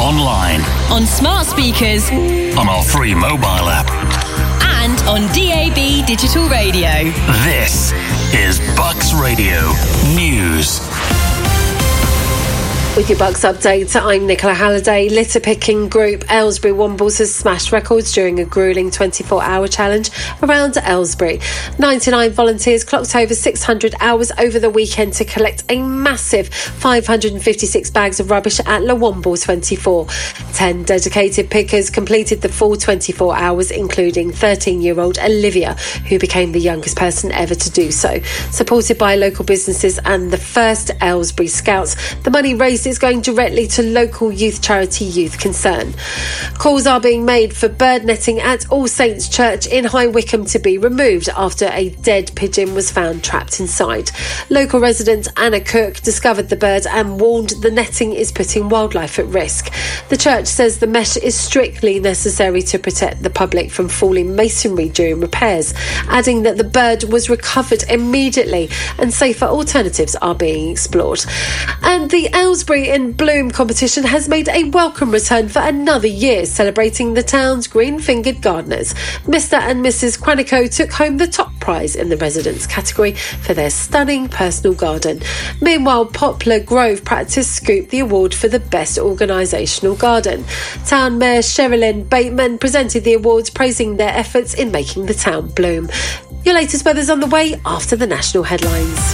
online, on smart speakers, on our free mobile app, and on DAB digital radio. This is Bucks Radio News. With your Bucks update, I'm Nicola Halliday. Litter picking group Aylesbury Wombles has smashed records during a gruelling 24-hour challenge around Aylesbury. 99 volunteers clocked over 600 hours over the weekend to collect a massive 556 bags of rubbish at Le Womble 24. 10 dedicated pickers completed the full 24 hours, including 13-year-old Olivia, who became the youngest person ever to do so. Supported by local businesses and the first Aylesbury Scouts, the money raised is going directly to local youth charity Youth Concern. Calls are being made for bird netting at All Saints Church in High Wycombe to be removed after a dead pigeon was found trapped inside. Local resident Anna Cook discovered the bird and warned the netting is putting wildlife at risk. The church says the mesh is strictly necessary to protect the public from falling masonry during repairs, adding that the bird was recovered immediately and safer alternatives are being explored. And the Aylesbury in Bloom competition has made a welcome return for another year, celebrating the town's green-fingered gardeners. Mr. and Mrs. Quantico took home the top prize in the residents category for their stunning personal garden. Meanwhile, Poplar Grove Practice scooped the award for the best organisational garden. Town Mayor Sherilyn Bateman presented the awards, praising their efforts in making the town bloom. Your latest weather's on the way after the national headlines.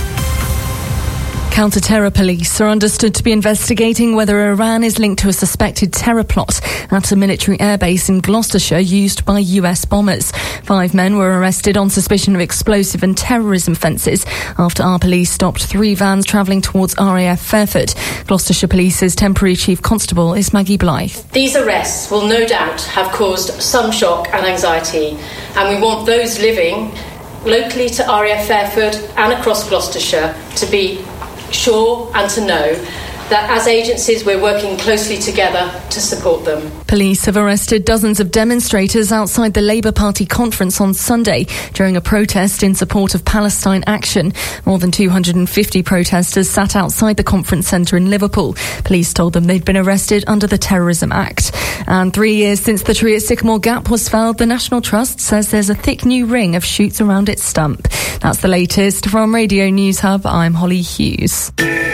Counter-terror police are understood to be investigating whether Iran is linked to a suspected terror plot at a military airbase in Gloucestershire used by US bombers. 5 men were arrested on suspicion of explosive and terrorism offences after our police stopped 3 vans travelling towards RAF Fairford. Gloucestershire Police's temporary Chief Constable is Maggie Blythe. These arrests will no doubt have caused some shock and anxiety, and we want those living locally to RAF Fairford and across Gloucestershire to be sure and to know that as agencies we're working closely together to support them. Police have arrested dozens of demonstrators outside the Labour Party conference on Sunday during a protest in support of Palestine Action. More than 250 protesters sat outside the conference centre in Liverpool. Police told them they'd been arrested under the Terrorism Act. And 3 years since the tree at Sycamore Gap was felled, the National Trust says there's a thick new ring of shoots around its stump. That's the latest from Radio News Hub. I'm Holly Hughes.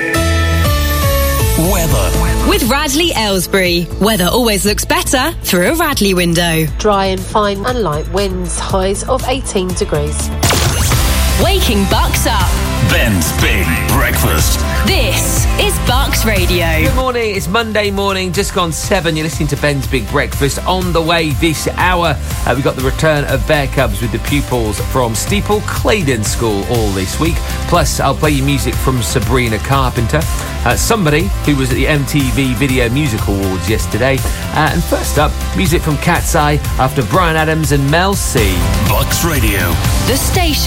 Weather. With Radley Aylesbury, weather always looks better through a Radley window. Dry and fine and light winds, highs of 18 degrees. Waking Bucks up. Ben's Big Breakfast. This is Bucks Radio. Good morning, it's Monday morning, just gone 7. You're listening to Ben's Big Breakfast. On the way this hour, we've got the return of Bear Cubs with the pupils from Steeple Claydon School all this week. Plus, I'll play you music from Sabrina Carpenter, somebody who was at the MTV Video Music Awards yesterday. And first up, music from Cat's Eye after Bryan Adams and Mel C. Bucks Radio. The station